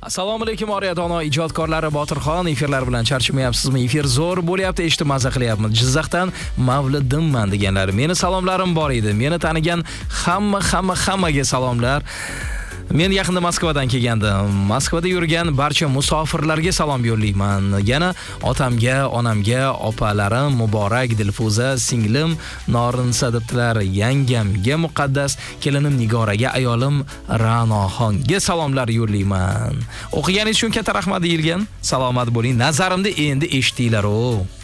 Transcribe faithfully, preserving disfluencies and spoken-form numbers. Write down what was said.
Assalomu alaykum Oriyadono ijodkorlari Botirxon efirlar bilan charchamayapsizmi? Efir zo'r bo'lyapti, eshitib maza qilyapmiz. Jizzaxdan Mavlidimman deganlar. Meni salomlarim bor edi. Meni tanigan hamma hamma hammaga salomlar. Men yaqinda Moskvadan kelgandim. Moskvada yurgan barcha musofirlarga salom yo'llayman. Yana otamga, onamga, opalarim Muborak, Dilfuza, singlim Norinsa debdilar, yangamga Muqaddas, kelinim Nigoraga, ayolim Ra'noxonga salomlar yo'llayman. O'qiganingiz uchun katta rahmat deyilgan. Salomat bo'ling. Nazarimda endi eshitdinglar-o.